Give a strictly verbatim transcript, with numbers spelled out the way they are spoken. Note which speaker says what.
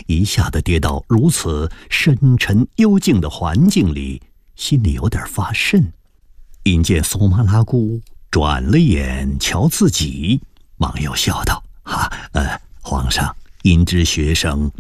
Speaker 1: 一下子跌到如此深沉幽静的环境里，心里有点发瘆。因见索马拉姑转了眼瞧自己，忙又笑道：“哈，呃，皇上，因知学生